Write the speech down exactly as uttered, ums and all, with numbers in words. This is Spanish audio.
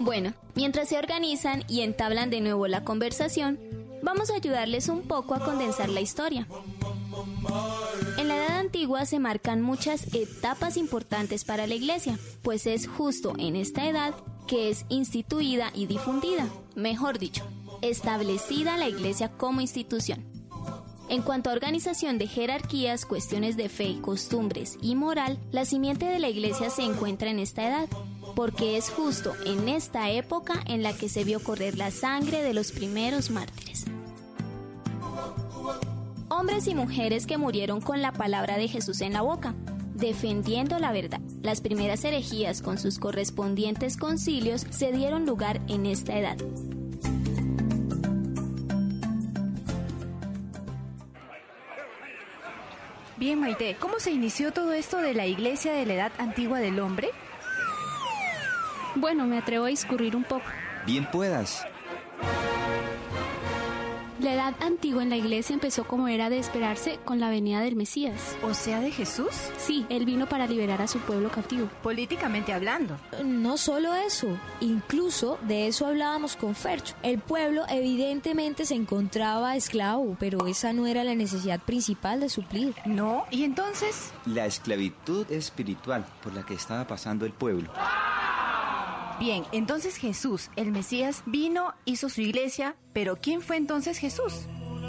Bueno, mientras se organizan y entablan de nuevo la conversación, vamos a ayudarles un poco a condensar la historia. En la Edad Antigua se marcan muchas etapas importantes para la Iglesia, pues es justo en esta edad que es instituida y difundida, mejor dicho, establecida la Iglesia como institución. En cuanto a organización de jerarquías, cuestiones de fe, costumbres y moral, la simiente de la Iglesia se encuentra en esta edad, porque es justo en esta época en la que se vio correr la sangre de los primeros mártires. Hombres y mujeres que murieron con la palabra de Jesús en la boca, defendiendo la verdad. Las primeras herejías con sus correspondientes concilios se dieron lugar en esta edad. Bien, Maite, ¿cómo se inició todo esto de la Iglesia de la Edad Antigua del Hombre? Bueno, me atrevo a discurrir un poco. Bien puedas. La Edad Antigua en la Iglesia empezó como era de esperarse con la venida del Mesías. ¿O sea, de Jesús? Sí, él vino para liberar a su pueblo cautivo. Políticamente hablando. No solo eso, incluso de eso hablábamos con Fercho. El pueblo evidentemente se encontraba esclavo, pero esa no era la necesidad principal de suplir. ¿No? ¿Y entonces? La esclavitud espiritual por la que estaba pasando el pueblo. Bien, entonces Jesús, el Mesías, vino, hizo su iglesia, pero ¿quién fue entonces Jesús?